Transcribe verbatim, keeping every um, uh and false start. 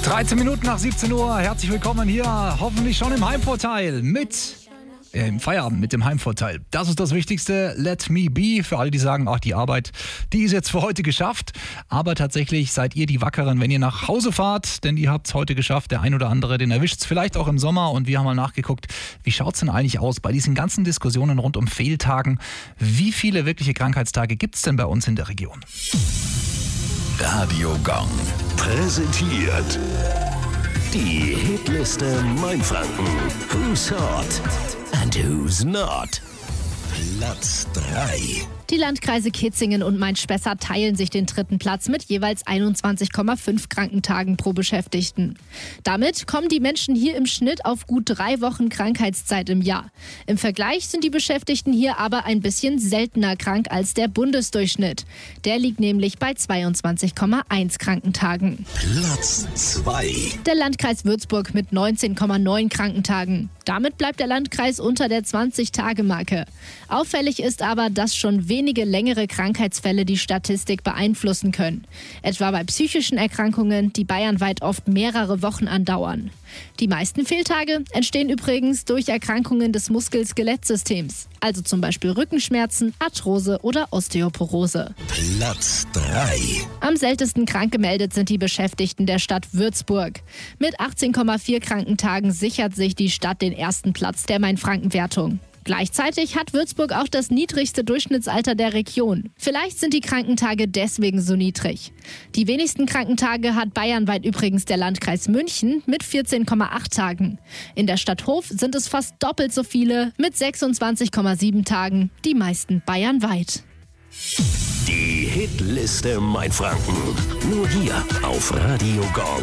dreizehn Minuten nach siebzehn Uhr. Herzlich willkommen hier, hoffentlich schon im Heimvorteil mit, äh, im Feierabend mit dem Heimvorteil. Das ist das Wichtigste. Let me be. Für alle, die sagen, ach, die Arbeit, die ist jetzt für heute geschafft. Aber tatsächlich seid ihr die Wackeren, wenn ihr nach Hause fahrt, denn ihr habt es heute geschafft. Der ein oder andere, den erwischt es vielleicht auch im Sommer. Und wir haben mal nachgeguckt, wie schaut es denn eigentlich aus bei diesen ganzen Diskussionen rund um Fehltagen? Wie viele wirkliche Krankheitstage gibt es denn bei uns in der Region? Radio Gong präsentiert die Hitliste Mainfranken. Who's hot and who's not? Platz drei. Die Landkreise Kitzingen und Main-Spessart teilen sich den dritten Platz mit jeweils einundzwanzig Komma fünf Krankentagen pro Beschäftigten. Damit kommen die Menschen hier im Schnitt auf gut drei Wochen Krankheitszeit im Jahr. Im Vergleich sind die Beschäftigten hier aber ein bisschen seltener krank als der Bundesdurchschnitt. Der liegt nämlich bei zweiundzwanzig Komma eins Krankentagen. Platz zwei. Der Landkreis Würzburg mit neunzehn Komma neun Krankentagen. Damit bleibt der Landkreis unter der zwanzig-Tage-Marke. Auffällig ist aber, dass schon wenige längere Krankheitsfälle die Statistik beeinflussen können. Etwa bei psychischen Erkrankungen, die bayernweit oft mehrere Wochen andauern. Die meisten Fehltage entstehen übrigens durch Erkrankungen des Muskel-Skelettsystems, also zum Beispiel Rückenschmerzen, Arthrose oder Osteoporose. Platz drei. Am seltensten krank gemeldet sind die Beschäftigten der Stadt Würzburg. Mit achtzehn Komma vier Krankentagen sichert sich die Stadt den ersten Platz der Main-Franken-Wertung. Gleichzeitig hat Würzburg auch das niedrigste Durchschnittsalter der Region. Vielleicht sind die Krankentage deswegen so niedrig. Die wenigsten Krankentage hat bayernweit übrigens der Landkreis München mit vierzehn Komma acht Tagen. In der Stadt Hof sind es fast doppelt so viele mit sechsundzwanzig Komma sieben Tagen, die meisten bayernweit. Die Hitliste Mainfranken. Nur hier auf Radio Gong.